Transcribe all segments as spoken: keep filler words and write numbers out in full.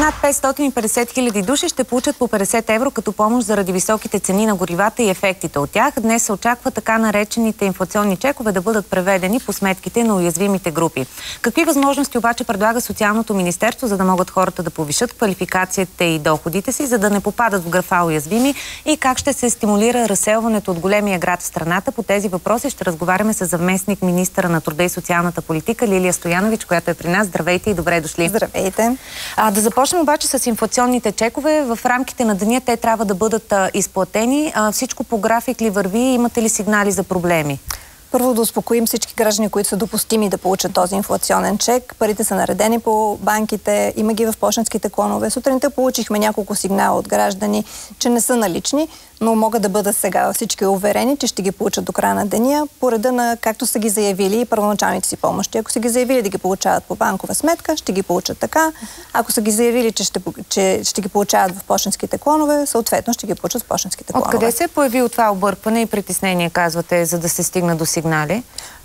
Над петстотин и петдесет хиляди души ще получат по петдесет евро като помощ заради високите цени на горивата и ефектите от тях. Днес се очаква така наречените инфлационни чекове да бъдат преведени по сметките на уязвимите групи. Какви възможности обаче предлага Социалното министерство, за да могат хората да повишат квалификацията и доходите си, за да не попадат в графа уязвими, и как ще се стимулира разселването от големия град в страната? По тези въпроси ще разговаряме с заместник министъра на труда и социалната политика Лилия Стоянович, която е при нас. Здравейте и добре дошли. Здравейте. А, да започнем обаче с инфлационните чекове. В рамките на деня те трябва да бъдат а, изплатени. А, всичко по график ли върви? Имате ли сигнали за проблеми? Първо да успокоим всички граждани, които са допустими да получат този инфлационен чек. Парите са наредени по банките, има ги в пощенските клонове. Сутринта получихме няколко сигнала от граждани, че не са налични, но могат да бъдат сега всички уверени, че ще ги получат до края на деня, по реда на както са ги заявили и първоначалните си помощи. Ако са ги заявили да ги получават по банкова сметка, ще ги получат така. Ако са ги заявили, че ще, че ще ги получават в пощенските клонове, съответно ще ги получат в пощенските клонове. Откъде се е появило това объркване и притеснение, казвате, за да се стигна до сигнали?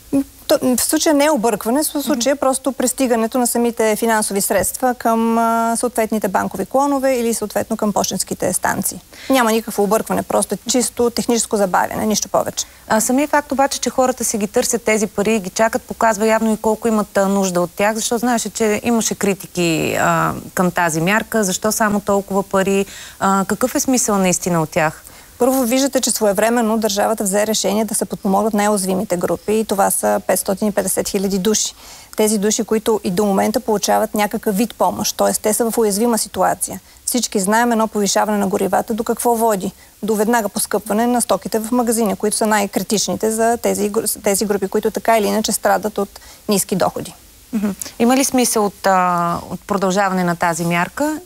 В случая не е объркване, в случая е просто пристигането на самите финансови средства към а, съответните банкови клонове или съответно към пощенските станции. Няма никакво объркване, просто чисто техническо забавяне, нищо повече. А самият факт обаче, че хората си ги търсят тези пари и ги чакат, показва явно и колко имат а, нужда от тях, защото знаеше, че имаше критики а, към тази мярка, защо само толкова пари, а, какъв е смисъл наистина от тях? Първо, виждате, че своевременно държавата взе решение да се подпомогнат най-уязвимите групи и това са петстотин и петдесет хиляди души. Тези души, които и до момента получават някакъв вид помощ, т.е. те са в уязвима ситуация. Всички знаем едно повишаване на горивата до какво води? До веднага поскъпване на стоките в магазини, които са най-критичните за тези, тези групи, които така или иначе страдат от ниски доходи. Има ли смисъл от, а, от продължаване на тази мярка?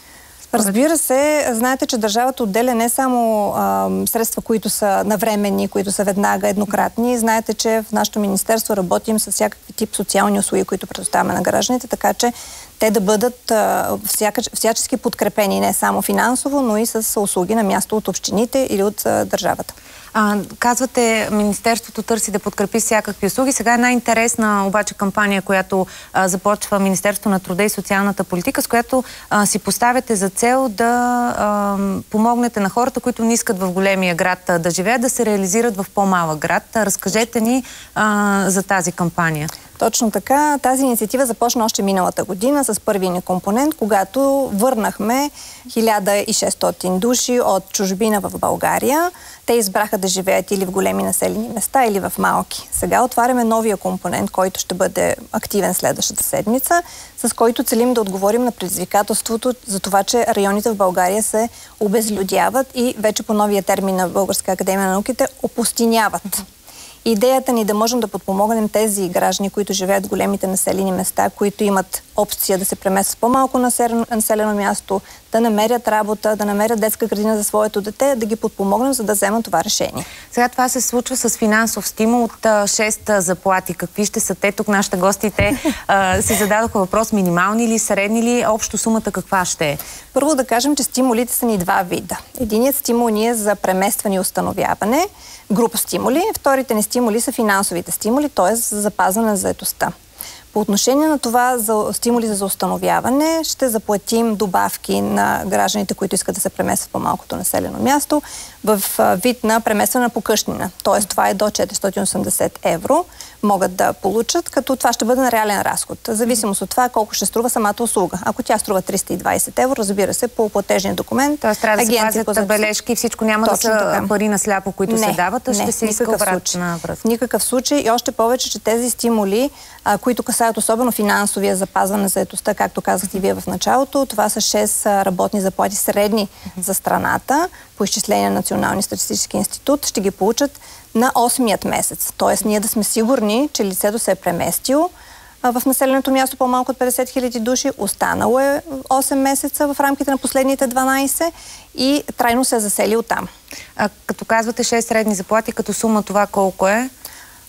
Разбира се, знаете, че държавата отделя не само а, средства, които са навременни, които са веднага еднократни. Знаете, че в нашето министерство работим с всякакви тип социални услуги, които предоставяме на гражданите, така че те да бъдат а, всяка, всячески подкрепени не само финансово, но и с услуги на място от общините или от а, държавата. А, казвате, Министерството търси да подкрепи всякакви услуги. Сега е една интересна обаче кампания, която а, започва Министерството на труда и социалната политика, с която а, си поставяте за цел да а, помогнете на хората, които не искат в големия град а, да живеят, да се реализират в по-малък град. Разкажете ни а, за тази кампания. Точно така. Тази инициатива започна още миналата година с първия ни компонент, когато върнахме хиляда и шестстотин души от чужбина в България. Те избраха да живеят или в големи населени места, или в малки. Сега отваряме новия компонент, който ще бъде активен следващата седмица, с който целим да отговорим на предизвикателството за това, че районите в България се обезлюдяват и вече по новия термин на Българска академия на науките опустиняват. Идеята ни да можем да подпомогнем тези граждани, които живеят в големите населени места, които имат опция да се преместят в по-малко населено, населено място, да намерят работа, да намерят детска градина за своето дете, да ги подпомогнем, за да вземат това решение. Сега това се случва с финансов стимул от шест заплати. Какви ще са те? Тук нашите гости те си зададоха въпрос: минимални ли, средни ли, общо сумата каква ще е? Първо да кажем, че стимулите са ни два вида. Единият стимул ни е за преместване и установяване, група стимули. Вторите ни стимули са финансовите стимули, т.е. за запазване на заетостта. По отношение на това за стимули за установяване, ще заплатим добавки на гражданите, които искат да се преместват в по-малкото населено място, в вид на преместване на покъщнина. Т.е. това е до четиристотин и осемдесет евро могат да получат, като това ще бъде на реален разход. В зависимост от това колко ще струва самата услуга. Ако тя струва триста и двадесет евро, разбира се, по платежния документ. Тоест трябва да се пазят бележки и всичко, няма Точно да са така. Пари на сляпо, които не, се дават, а ще не, се иска обратна връзка. В никакъв случай, и още повече, че тези стимули, а, които касаят особено финансовия запазване на заетостта, както казахте и вие в началото, това са шест работни заплати средни за страната, по изчисление на Националния статистически институт, ще ги получат на осмият месец. Тоест ние да сме сигурни, че лицето се е преместило в населеното място по-малко от петдесет хиляди души, останало е осем месеца в рамките на последните дванадесет и трайно се е заселил там. А като казвате шест средни заплати, като сума това колко е?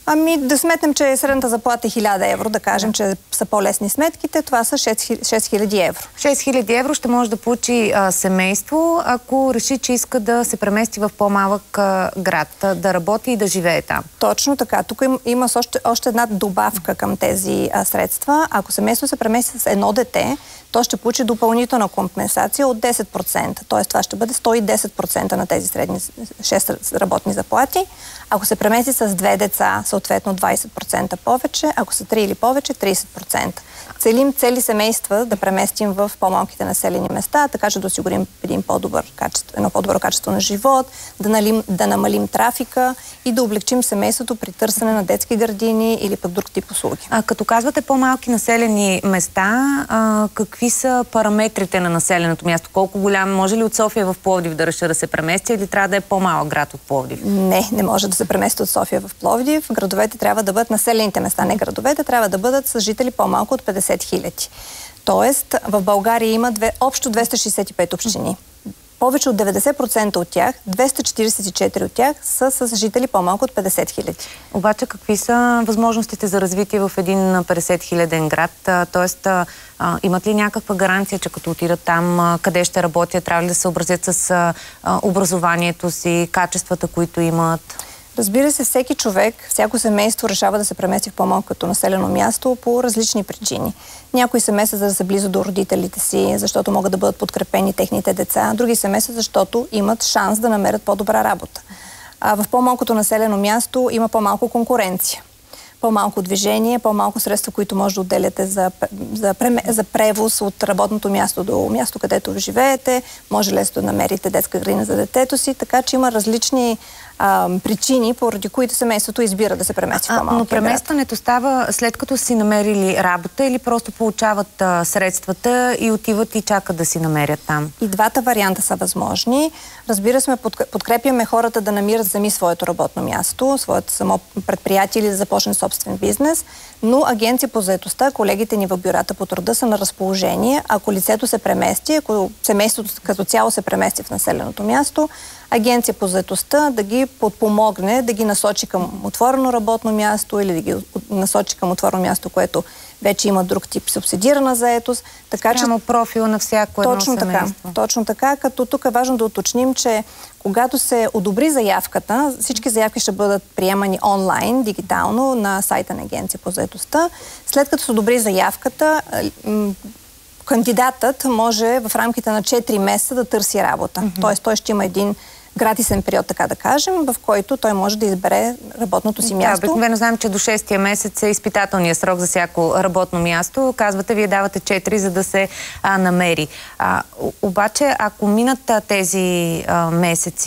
Ами да сметнем, че средната заплата е хиляда евро, да кажем, да. че са по-лесни сметките, това са шест хиляди евро. шест хиляди евро ще може да получи а, семейство, ако реши, че иска да се премести в по-малък а, град, да работи и да живее там. Точно така. Тук има, има още, още една добавка към тези а, средства. Ако семейство се премести с едно дете, то ще получи допълнителна компенсация от десет процента. Тоест това ще бъде сто и десет процента на тези средни шест работни заплати. Ако се премести с две деца, съответно двадесет процента повече. Ако са три или повече, тридесет процента. Целим цели семейства да преместим в по-малките населени места, така че да осигурим един по-добър качество, едно по-добро качество на живот, да, налим, да намалим трафика и да облегчим семейството при търсене на детски градини или пък друг тип услуги. А като казвате по-малки населени места, а, какви са параметрите на населеното място? Колко голям? Може ли от София в Пловдив да реша да се премести или трябва да е по-малък град от Пловдив? Не, не може да се премести от София в Пловдив. Градовете трябва да бъдат, населените места, не градовете, трябва да бъдат с жители по-малко от петдесет хиляди. Тоест, в България има две, общо двеста шейсет и пет общини. Повече от деветдесет процента от тях, двеста четиридесет и четири от тях, са с жители по-малко от петдесет хиляди. Обаче какви са възможностите за развитие в един петдесет хиляден град? Тоест, а, имат ли някаква гаранция, че като отидат там, а, къде ще работят, трябва ли да се съобразят с а, образованието си, качествата, които имат? Разбира се, всеки човек, всяко семейство решава да се премести в по-малкото населено място по различни причини. Някои се местят за да са близо до родителите си, защото могат да бъдат подкрепени техните деца. Други се местят, защото имат шанс да намерят по-добра работа. А в по-малкото населено място има по-малко конкуренция. По-малко движение, по-малко средства, които може да отделяте за, за, за превоз от работното място до място, където живеете. Може лесно да намерите детска градина за детето си, така че има различни а, причини, поради които семейството избира да се премести в по-малкия град. Но преместването става след като си намерили работа или просто получават а, средствата и отиват и чакат да си намерят там? И двата варианта са възможни. Разбира се, подкрепяме хората да намират сами своето работно място, своето само предприятие или да започне собствен бизнес, но Агенция по заетостта, колегите ни в бюрата по труда са на разположение. Ако лицето се премести, ако семейството като цяло се премести в населеното място, Агенция по заетостта да ги подпомогне, да ги насочи към отворено работно място или да ги насочи към отворено място, което вече има друг тип субсидирана заетост. Така че профила на всяко едно точно семейство. Така, точно така, като тук е важно да уточним, че когато се одобри заявката, всички заявки ще бъдат приемани онлайн, дигитално, на сайта на Агенция по заетостта. След като се одобри заявката, кандидатът може в рамките на четири месеца да търси работа. Mm-hmm. Тоест той ще има един гратисен период, така да кажем, в който той може да избере работното си място. Да, обикновено знаем, че до шестия месец е изпитателният срок за всяко работно място. Казвате, вие давате четири, за да се а, намери. А, обаче, ако минат а, тези а, месеци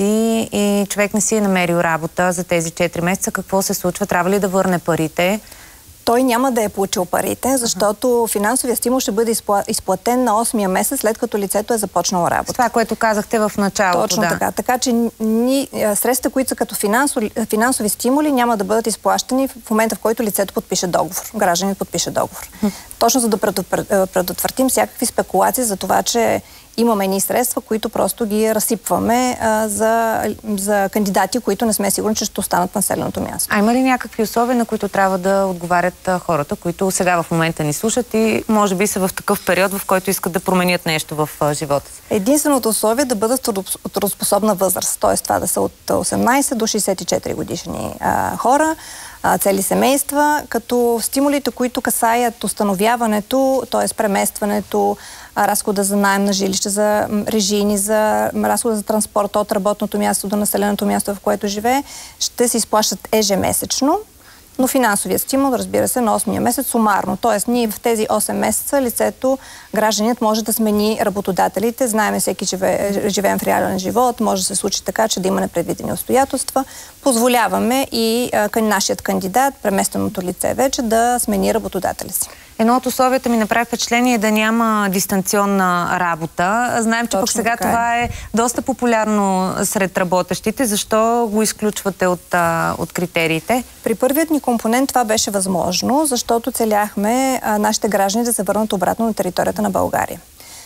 и човек не си е намерил работа за тези четири месеца, какво се случва? Трябва ли да върне парите? Той няма да е получил парите, защото финансовия стимул ще бъде изплатен на осмия месец, след като лицето е започнало работа. Това, което казахте в началото. Точно да. така. Така че ни, средства, които са като финансови, финансови стимули, няма да бъдат изплащани в момента, в който лицето подпише договор. Гражданин подпише договор. Точно за да предотвратим всякакви спекулации за това, че имаме едни средства, които просто ги разсипваме а, за, за кандидати, които не сме сигурни, че ще останат в населеното място. А има ли някакви условия, на които трябва да отговарят а, хората, които сега в момента ни слушат и може би са в такъв период, в който искат да променят нещо в а, живота си? Единственото условие е да бъдат трудоспособна възраст, т.е. това да са от осемнадесет до шейсет и четири годишни а, хора, цели семейства, като стимулите, които касаят установяването, т.е. преместването, разхода за наем на жилище, за режийни, за разхода за транспорт от работното място до населеното място, в което живее, ще се изплащат ежемесечно, но финансовият стимул, разбира се, на осмия месец сумарно. Тоест, ние в тези осем месеца лицето, гражданинът може да смени работодателите. Знаеме, всеки живе, живеем в реален живот, може да се случи така, че да има непредвидени обстоятелства. Позволяваме и а, нашият кандидат, преместеното лице вече, да смени работодателя си. Едно от условията ми направи впечатление да няма дистанционна работа. Знаем, че точно пък сега така това е доста популярно сред работещите. Защо го изключвате от, а, от критериите? При първият ни компонент това беше възможно, защото целяхме а, нашите граждани да се върнат обратно на територията на България.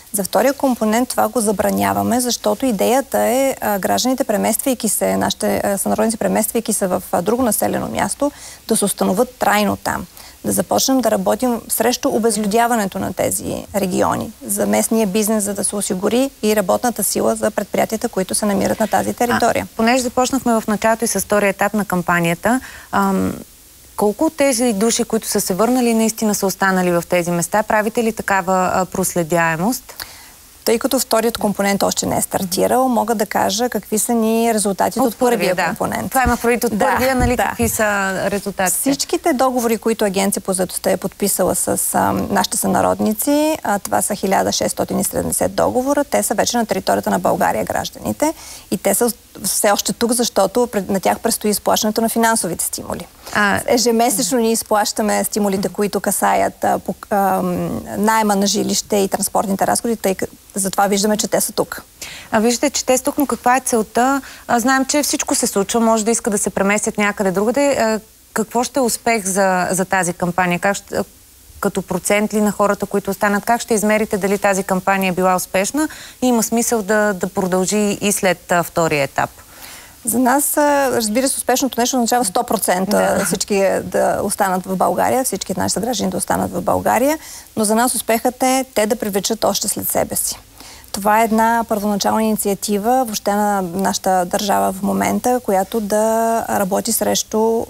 За втория компонент това го забраняваме, защото идеята е а, гражданите, премествайки се, нашите а, сънародници, премествайки се в а, друго населено място, да се установят трайно там. Да започнем да работим срещу обезлюдяването на тези региони, за местния бизнес, за да се осигури и работната сила за предприятията, които се намират на тази територия. А, понеже започнахме в началото и с втория етап на кампанията, ам, колко от тези души, които са се върнали, наистина са останали в тези места? Правите ли такава а, проследяемост? Тъй като вторият компонент още не е стартирал, мога да кажа какви са ни резултатите от, от първия да. компонент. Това има предвид от да, първия, нали, да. какви са резултатите? Всичките договори, които Агенция по заетостта е подписала с а, нашите сънародници, а, това са хиляда шестстотин и седемдесет договора, те са вече на територията на България гражданите и те са все още тук, защото пред, на тях предстои изплащането на финансовите стимули. А... Ежемесечно ние изплащаме стимулите, които касаят а, по, а, найема на жилище и транспортните разходи, тъй като затова виждаме, че те са тук. А виждате, че те са тук, но каква е целта? А, знаем, че всичко се случва, може да иска да се преместят някъде другаде. А, какво ще е успех за, за тази кампания? Как ще, като процент ли на хората, които останат? Как ще измерите дали тази кампания е била успешна и има смисъл да, да продължи и след а, втория етап? За нас, разбира се, успешното нещо означава сто процента да. Всички да останат в България, всички наши съграждани да останат в България, но за нас успехът е те да привлечат още след себе си. Това е една първоначална инициатива въобще на нашата държава в момента, която да работи срещу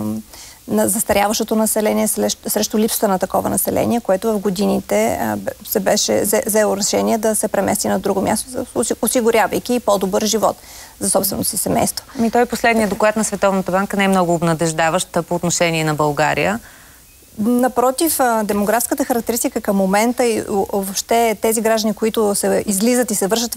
на застаряващото население, срещу липсата на такова население, което в годините а, се беше взело решение да се премести на друго място, осигурявайки по-добър живот за собственото си семейство. Ми той последният доклад на Световната банка не е много обнадеждаващ по отношение на България. Напротив, демографската характеристика към момента и въобще тези граждани, които се излизат и се връщат